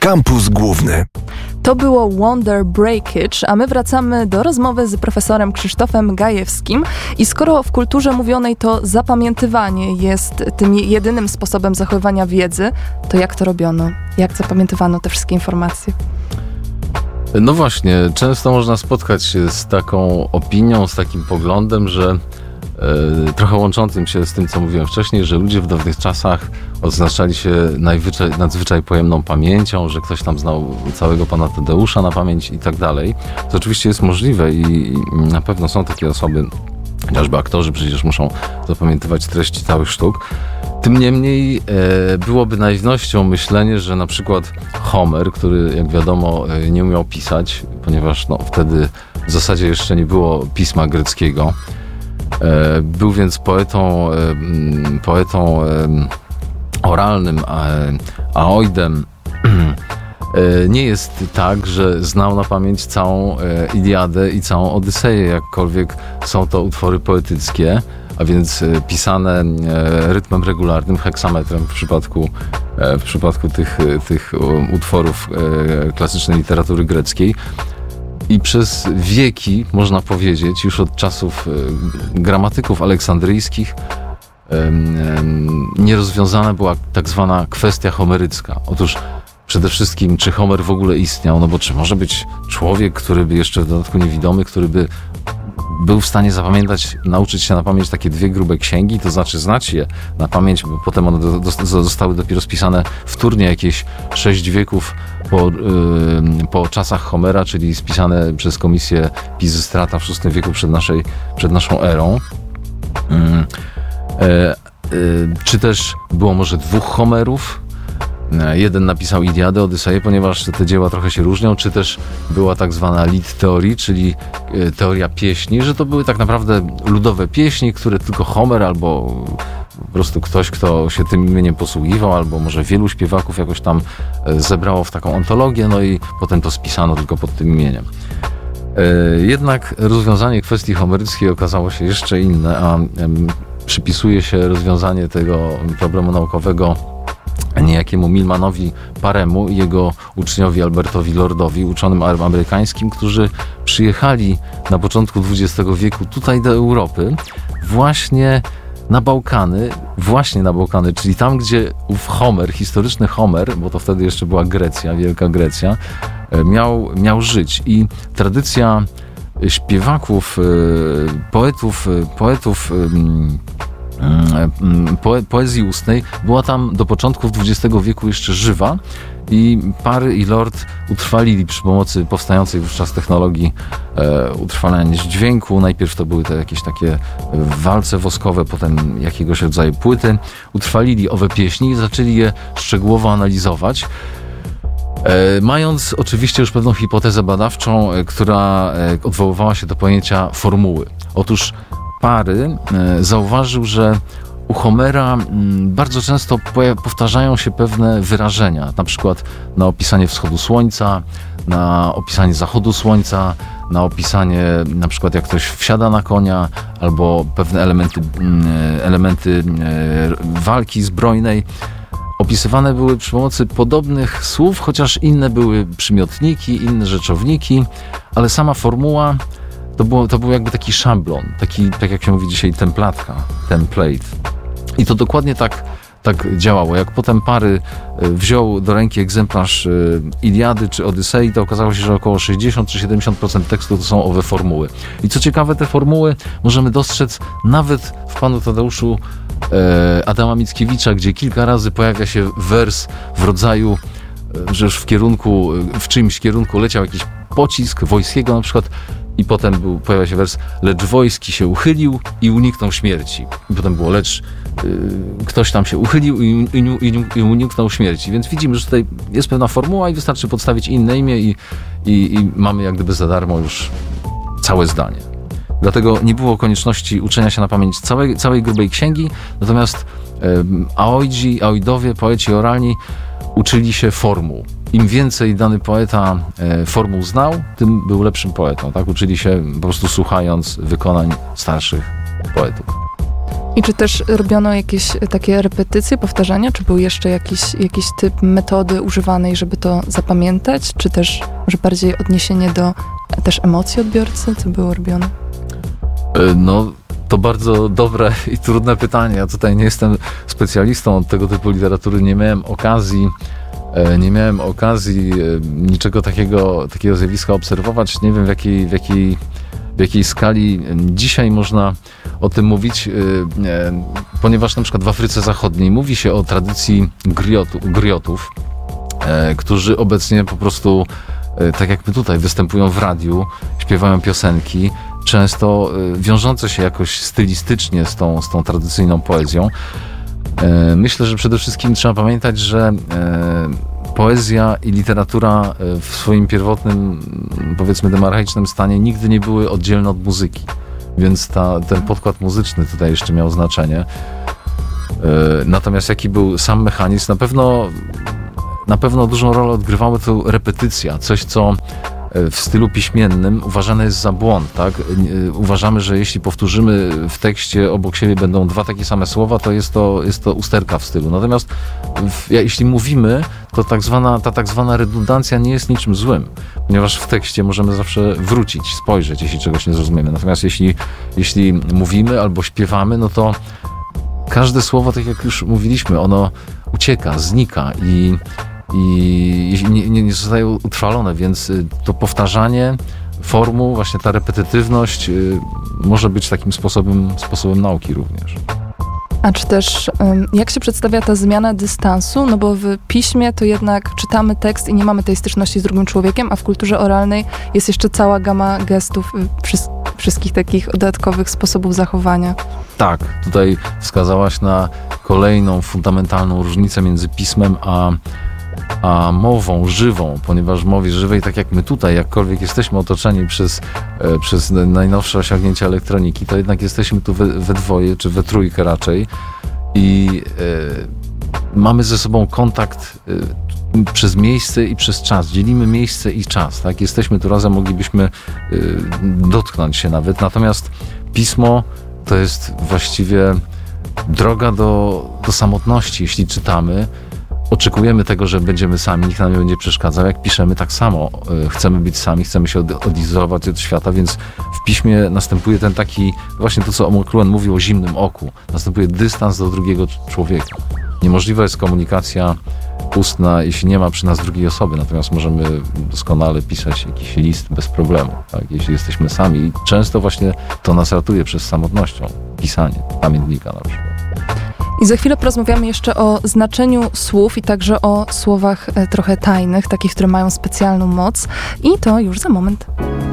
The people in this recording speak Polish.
Kampus Główny. To było Wonder Breakage, a my wracamy do rozmowy z profesorem Krzysztofem Gajewskim. I skoro w kulturze mówionej to zapamiętywanie jest tym jedynym sposobem zachowywania wiedzy, to jak to robiono? Jak zapamiętywano te wszystkie informacje? No właśnie, często można spotkać się z taką opinią, z takim poglądem, że trochę łączącym się z tym, co mówiłem wcześniej, że ludzie w dawnych czasach odznaczali się nadzwyczaj pojemną pamięcią, że ktoś tam znał całego pana Tadeusza na pamięć i tak dalej. To oczywiście jest możliwe i na pewno są takie osoby, chociażby aktorzy przecież muszą zapamiętywać treści całych sztuk. Tym niemniej byłoby naiwnością myślenie, że na przykład Homer, który jak wiadomo nie umiał pisać, ponieważ wtedy w zasadzie jeszcze nie było pisma greckiego, był więc poetą oralnym, aoidem. Nie jest tak, że znał na pamięć całą Iliadę i całą Odyseję, jakkolwiek są to utwory poetyckie, a więc pisane rytmem regularnym, heksametrem w przypadku tych utworów klasycznej literatury greckiej. I przez wieki, można powiedzieć, już od czasów gramatyków aleksandryjskich, nierozwiązana była tak zwana kwestia homerycka. Otóż przede wszystkim, czy Homer w ogóle istniał, bo czy może być człowiek, który by jeszcze w dodatku niewidomy, który by był w stanie nauczyć się na pamięć takie dwie grube księgi, to znaczy znać je na pamięć, bo potem one zostały dopiero spisane wtórnie jakieś 6 wieków po czasach Homera, czyli spisane przez komisję Pizystrata w VI wieku przed naszą erą. Czy też było może 2 Homerów? Jeden napisał Iliadę, Odyseję, ponieważ te dzieła trochę się różnią, czy też była tak zwana lead theory, czyli teoria pieśni, że to były tak naprawdę ludowe pieśni, które tylko Homer albo po prostu ktoś, kto się tym imieniem posługiwał, albo może wielu śpiewaków jakoś tam zebrało w taką ontologię, i potem to spisano tylko pod tym imieniem. Jednak rozwiązanie kwestii homeryckiej okazało się jeszcze inne, a przypisuje się rozwiązanie tego problemu naukowego niejakiemu Milmanowi Paremu i jego uczniowi Albertowi Lordowi, uczonym amerykańskim, którzy przyjechali na początku XX wieku tutaj do Europy właśnie na Bałkany, czyli tam, gdzie ów Homer, historyczny Homer, bo to wtedy jeszcze była Grecja, Wielka Grecja, miał żyć. I tradycja śpiewaków, poetów poezji ustnej była tam do początków XX wieku jeszcze żywa i Pary i Lord utrwalili przy pomocy powstającej wówczas technologii utrwalania dźwięku. Najpierw to były te jakieś takie walce woskowe, potem jakiegoś rodzaju płyty. Utrwalili owe pieśni i zaczęli je szczegółowo analizować. Mając oczywiście już pewną hipotezę badawczą, która odwoływała się do pojęcia formuły. Otóż Pary zauważył, że u Homera bardzo często powtarzają się pewne wyrażenia, na przykład na opisanie wschodu słońca, na opisanie zachodu słońca, na opisanie na przykład jak ktoś wsiada na konia, albo pewne elementy walki zbrojnej. Opisywane były przy pomocy podobnych słów, chociaż inne były przymiotniki, inne rzeczowniki, ale sama formuła to był jakby taki szablon, tak jak się mówi dzisiaj template. I to dokładnie tak działało. Jak potem Pary wziął do ręki egzemplarz Iliady czy Odysei, to okazało się, że około 60 czy 70% tekstu to są owe formuły. I co ciekawe, te formuły możemy dostrzec nawet w panu Tadeuszu Adama Mickiewicza, gdzie kilka razy pojawia się wers w rodzaju, że już w czyimś kierunku leciał jakiś pocisk Wojskiego na przykład, i potem pojawia się wers: lecz Wojski się uchylił i uniknął śmierci. I potem było: lecz ktoś tam się uchylił i uniknął śmierci. Więc widzimy, że tutaj jest pewna formuła i wystarczy podstawić inne imię i mamy jak gdyby za darmo już całe zdanie. Dlatego nie było konieczności uczenia się na pamięć całej grubej księgi, natomiast aoidowie, poeci oralni uczyli się formuł. Im więcej dany poeta formuł znał, tym był lepszym poetą. Tak? Uczyli się po prostu słuchając wykonań starszych poetów. I czy też robiono jakieś takie repetycje, powtarzania? Czy był jeszcze jakiś typ metody używanej, żeby to zapamiętać? Czy też może bardziej odniesienie do też emocji odbiorcy? Co było robione? No, to bardzo dobre i trudne pytanie. Ja tutaj nie jestem specjalistą od tego typu literatury. Nie miałem okazji niczego takiego zjawiska obserwować. Nie wiem, w jakiej skali dzisiaj można o tym mówić, ponieważ na przykład w Afryce Zachodniej mówi się o tradycji griotów, którzy obecnie po prostu, tak jak my tutaj, występują w radiu, śpiewają piosenki, często wiążące się jakoś stylistycznie z tą tradycyjną poezją. Myślę, że przede wszystkim trzeba pamiętać, że poezja i literatura w swoim pierwotnym, powiedzmy, demarchaicznym stanie nigdy nie były oddzielne od muzyki. Więc ten podkład muzyczny tutaj jeszcze miał znaczenie. Natomiast jaki był sam mechanizm? Na pewno dużą rolę odgrywały tu repetycja. Coś, co w stylu piśmiennym uważane jest za błąd, tak? Uważamy, że jeśli powtórzymy w tekście obok siebie będą dwa takie same słowa, to jest to usterka w stylu. Natomiast jeśli mówimy, to ta tak zwana redundancja nie jest niczym złym, ponieważ w tekście możemy zawsze wrócić, spojrzeć, jeśli czegoś nie zrozumiemy. Natomiast jeśli mówimy albo śpiewamy, no to każde słowo, tak jak już mówiliśmy, ono ucieka, znika i nie zostaje utrwalone, więc to powtarzanie formuł, właśnie ta repetytywność może być takim sposobem nauki również. A czy też, jak się przedstawia ta zmiana dystansu? No bo w piśmie to jednak czytamy tekst i nie mamy tej styczności z drugim człowiekiem, a w kulturze oralnej jest jeszcze cała gama gestów, wszystkich takich dodatkowych sposobów zachowania. Tak, tutaj wskazałaś na kolejną fundamentalną różnicę między pismem a mową żywą, ponieważ w mowie żywej, tak jak my tutaj, jakkolwiek jesteśmy otoczeni przez najnowsze osiągnięcia elektroniki, to jednak jesteśmy tu we dwoje, czy we trójkę raczej i mamy ze sobą kontakt przez miejsce i przez czas. Dzielimy miejsce i czas, tak? Jesteśmy tu razem, moglibyśmy dotknąć się nawet. Natomiast pismo to jest właściwie droga do samotności, jeśli czytamy. Oczekujemy tego, że będziemy sami, nikt nam nie będzie przeszkadzał. Jak piszemy, tak samo chcemy być sami, chcemy się odizolować od świata, więc w piśmie następuje ten taki, właśnie to, co McLuhan mówił o zimnym oku. Następuje dystans do drugiego człowieka. Niemożliwa jest komunikacja ustna, jeśli nie ma przy nas drugiej osoby, natomiast możemy doskonale pisać jakiś list bez problemu, tak? Jeśli jesteśmy sami. I często właśnie to nas ratuje przez samotnością. Pisanie pamiętnika na przykład. I za chwilę porozmawiamy jeszcze o znaczeniu słów i także o słowach trochę tajnych, takich, które mają specjalną moc. I to już za moment.